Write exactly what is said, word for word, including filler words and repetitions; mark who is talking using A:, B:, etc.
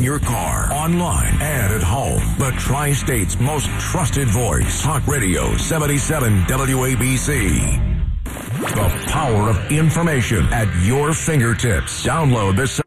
A: in your car, online, and at home. The Tri-State's most trusted voice. Talk Radio seventy-seven W A B C. The power of information at your fingertips. Download the